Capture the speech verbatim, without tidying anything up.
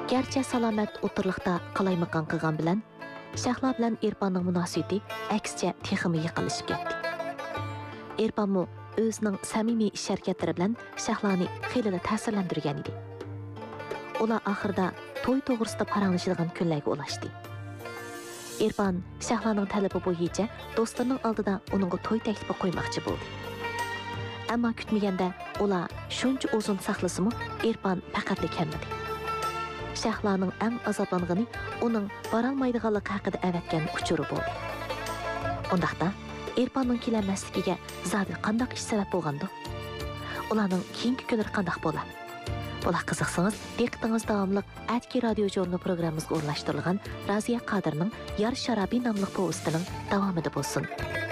Gerçi salamat o'tirliqda qalaymaqan qilgan bilan Shahlo bilan Erpanning munosabati aksicha texmi yiqilishib ketdi. Erpanmu o'zining samimiy ish harakatlari bilan Shahloni xeyli ta'sirlantirgan edi. Ular oxirida to'y to'g'risida paranglashadigan kunlarga ulashdi. Erpan Shahloning talabi bo'yicha do'stlarining oldida uningga to'y taklifi qo'ymoqchi bo'ldi. Ammo kutmaganda ular shuncha uzun saqlasimi, Erpan faqatlik kelmadi. Shahloning eng azoblangani uning borolmaydiganligi haqida avatgan uchuri bo'ldi. Undaqda Erpanning kelanmasligiga zodi qanday ish sabab bo'lgandi? Ularning keyingi kunlari qanday bo'ladi? Bular qiziqsangiz, diqqatingiz davomli Atki radio jurnal programmamizga o'rnashtirilgan Raziya Qodirning Yar Sharobiy nomli povestining davomida bo'lsin.